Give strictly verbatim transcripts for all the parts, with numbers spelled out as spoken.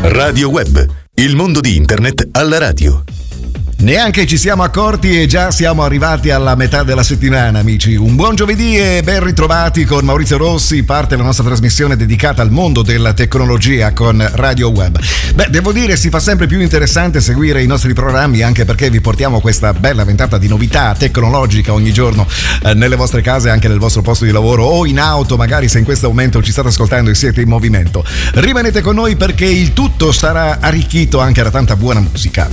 Radio Web, il mondo di Internet alla radio. Neanche ci siamo accorti e già siamo arrivati alla metà della settimana, amici. Un buon giovedì e ben ritrovati con Maurizio Rossi. Parte la nostra trasmissione dedicata al mondo della tecnologia con Radio Web. Beh, devo dire, si fa sempre più interessante seguire i nostri programmi, anche perché vi portiamo questa bella ventata di novità tecnologica ogni giorno eh, nelle vostre case, anche nel vostro posto di lavoro o in auto, magari se in questo momento ci state ascoltando e siete in movimento. Rimanete con noi perché il tutto sarà arricchito anche da tanta buona musica.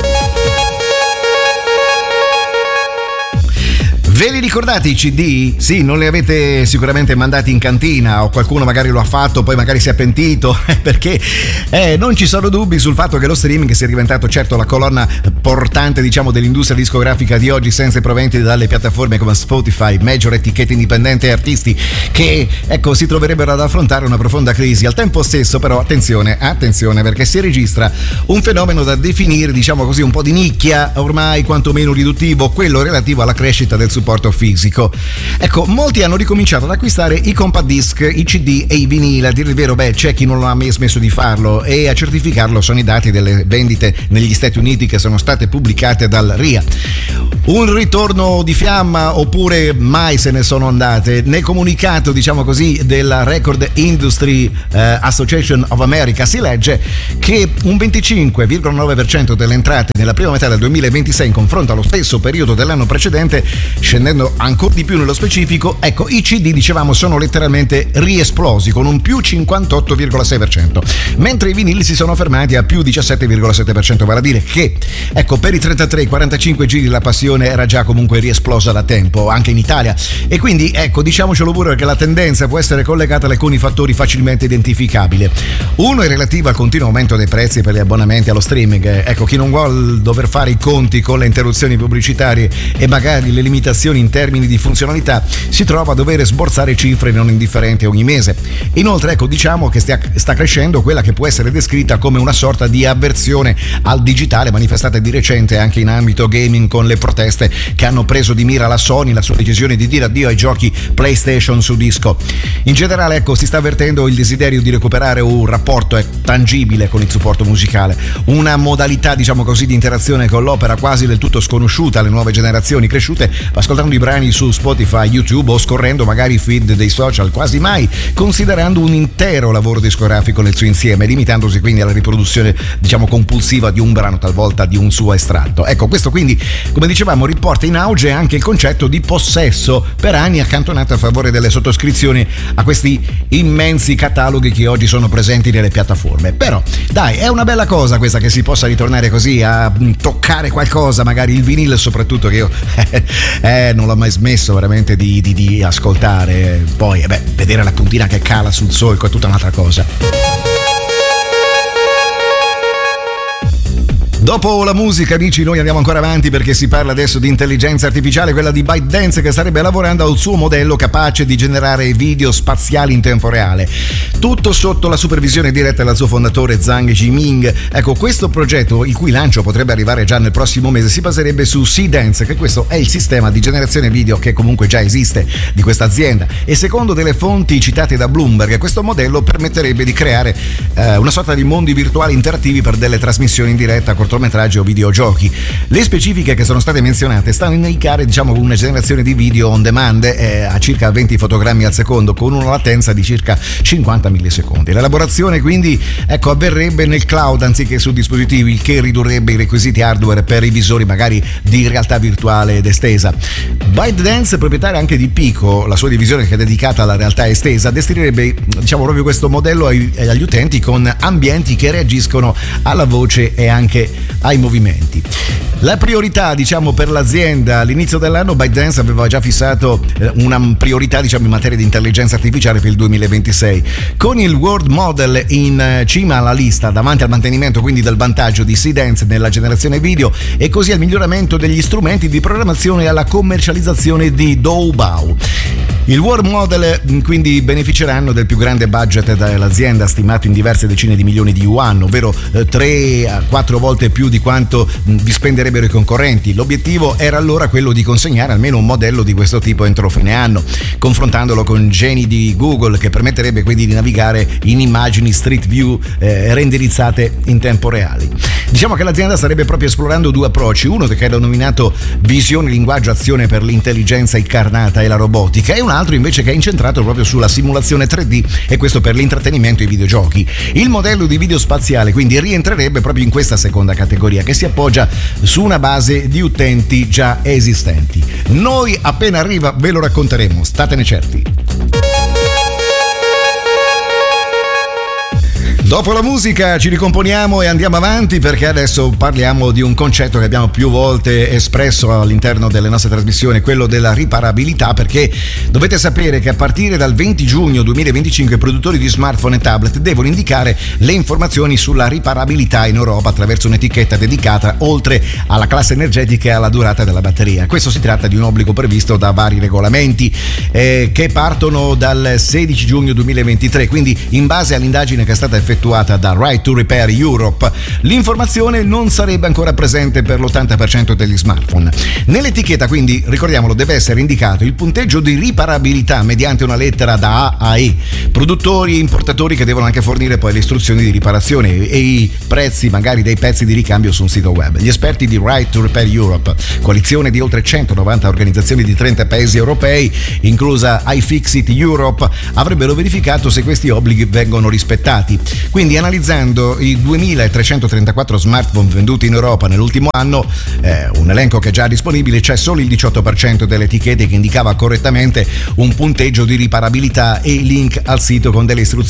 Ve li ricordate i C D? Sì, non li avete sicuramente mandati in cantina o qualcuno magari lo ha fatto, poi magari si è pentito, perché eh, non ci sono dubbi sul fatto che lo streaming sia diventato certo la colonna portante, diciamo, dell'industria discografica di oggi, senza i proventi dalle piattaforme come Spotify, major etichette indipendenti e artisti che, ecco, si troverebbero ad affrontare una profonda crisi. Al tempo stesso però, attenzione, attenzione, perché si registra un fenomeno da definire, diciamo così, un po' di nicchia, ormai quantomeno riduttivo, quello relativo alla crescita del supporto fisico. Ecco, molti hanno ricominciato ad acquistare i compact disc, i C D e i vinili. A dire il vero, beh, c'è chi non ha mai smesso di farlo, e a certificarlo sono i dati delle vendite negli Stati Uniti che sono state pubblicate dal R I A. Un ritorno di fiamma oppure mai se ne sono andate? Nel comunicato, diciamo così, della Record Industry eh, Association of America si legge che un venticinque virgola nove per cento delle entrate nella prima metà del duemilaventisei in confronto allo stesso periodo dell'anno precedente, scendendo ancora di più nello specifico, ecco, i C D, dicevamo, sono letteralmente riesplosi con un più cinquantotto virgola sei per cento, mentre i vinili si sono fermati a più diciassette virgola sette per cento, vale a dire che, ecco, per i trentatré quarantacinque giri la passione era già comunque riesplosa da tempo, anche in Italia, e quindi, ecco, diciamocelo pure che la tendenza può essere collegata ad alcuni fattori facilmente identificabili. Uno è relativo al continuo aumento dei prezzi per gli abbonamenti allo streaming. Ecco, chi non vuole dover fare i conti con le interruzioni pubblicitarie e magari le limitazioni in termini di funzionalità si trova a dover sborsare cifre non indifferenti ogni mese. Inoltre, ecco, diciamo che stia, sta crescendo quella che può essere descritta come una sorta di avversione al digitale, manifestata di recente anche in ambito gaming con le proteste che hanno preso di mira la Sony, la sua decisione di dire addio ai giochi PlayStation su disco. In generale, ecco, si sta avvertendo il desiderio di recuperare un rapporto eh, tangibile con il supporto musicale, una modalità, diciamo così, di interazione con l'opera quasi del tutto sconosciuta alle nuove generazioni cresciute ascoltando i brani su Spotify, YouTube o scorrendo magari i feed dei social, quasi mai considerando un intero lavoro discografico nel suo insieme, limitandosi quindi alla riproduzione, diciamo, compulsiva di un brano, talvolta di un suo estratto. Ecco, questo quindi, come dicevamo, riporta in auge anche il concetto di possesso, per anni accantonato a favore delle sottoscrizioni a questi immensi cataloghi che oggi sono presenti nelle piattaforme. Però dai, è una bella cosa questa, che si possa ritornare così a toccare qualcosa, magari il vinile soprattutto, che io eh, non l'ho mai smesso veramente di, di, di ascoltare. Poi eh beh, vedere la puntina che cala sul solco è tutta un'altra cosa. Dopo la musica, amici, noi andiamo ancora avanti perché si parla adesso di intelligenza artificiale, quella di ByteDance, che starebbe lavorando al suo modello capace di generare video spaziali in tempo reale. Tutto sotto la supervisione diretta dal suo fondatore Zhang Yiming. Ecco, questo progetto, il cui lancio potrebbe arrivare già nel prossimo mese, si baserebbe su Seedance, che questo è il sistema di generazione video che comunque già esiste di questa azienda, e secondo delle fonti citate da Bloomberg, questo modello permetterebbe di creare eh, una sorta di mondi virtuali interattivi per delle trasmissioni in diretta a cortometraggi o videogiochi. Le specifiche che sono state menzionate stanno a indicare, diciamo, una generazione di video on demand eh, a circa venti fotogrammi al secondo, con una latenza di circa cinquanta millisecondi. L'elaborazione quindi, ecco, avverrebbe nel cloud anziché su dispositivi, il che ridurrebbe i requisiti hardware per i visori magari di realtà virtuale ed estesa. ByteDance, proprietaria anche di Pico, la sua divisione che è dedicata alla realtà estesa, destinerebbe, diciamo, proprio questo modello ai, agli utenti con ambienti che reagiscono alla voce e anche ai movimenti. La priorità, diciamo, per l'azienda all'inizio dell'anno, ByteDance aveva già fissato una priorità, diciamo, in materia di intelligenza artificiale per il duemilaventisei, con il World Model in cima alla lista, davanti al mantenimento quindi del vantaggio di Seedance nella generazione video e così al miglioramento degli strumenti di programmazione e alla commercializzazione di Doubao. Il World Model quindi beneficeranno del più grande budget dell'azienda, stimato in diverse decine di milioni di yuan, ovvero tre a quattro volte più di quanto vi spenderebbero i concorrenti. L'obiettivo era allora quello di consegnare almeno un modello di questo tipo entro fine anno, confrontandolo con Genie di Google, che permetterebbe quindi di navigare in immagini Street View eh, renderizzate in tempo reale. Diciamo che l'azienda starebbe proprio esplorando due approcci, uno che è denominato visione linguaggio azione per l'intelligenza incarnata e la robotica, e un altro invece che è incentrato proprio sulla simulazione tre D, e questo per l'intrattenimento e i videogiochi. Il modello di video spaziale quindi rientrerebbe proprio in questa seconda categoria, che si appoggia su una base di utenti già esistenti. Noi appena arriva ve lo racconteremo, statene certi. Dopo la musica ci ricomponiamo e andiamo avanti, perché adesso parliamo di un concetto che abbiamo più volte espresso all'interno delle nostre trasmissioni, quello della riparabilità, perché dovete sapere che a partire dal venti giugno duemilaventicinque i produttori di smartphone e tablet devono indicare le informazioni sulla riparabilità in Europa attraverso un'etichetta dedicata, oltre alla classe energetica e alla durata della batteria. Questo si tratta di un obbligo previsto da vari regolamenti eh, che partono dal sedici giugno duemilaventitré, quindi in base all'indagine che è stata effettuata da Right to Repair Europe, l'informazione non sarebbe ancora presente per l'ottanta per cento degli smartphone. Nell'etichetta quindi, ricordiamolo, deve essere indicato il punteggio di riparabilità mediante una lettera da A a E, produttori e importatori che devono anche fornire poi le istruzioni di riparazione e i prezzi magari dei pezzi di ricambio su un sito web. Gli esperti di Right to Repair Europe, coalizione di oltre centonovanta organizzazioni di trenta paesi europei, inclusa iFixit Europe, avrebbero verificato se questi obblighi vengono rispettati. Quindi, analizzando i duemilatrecentotrentaquattro smartphone venduti in Europa nell'ultimo anno, eh, un elenco che è già disponibile, c'è solo il diciotto per cento delle etichette che indicava correttamente un punteggio di riparabilità e link al sito con delle istruzioni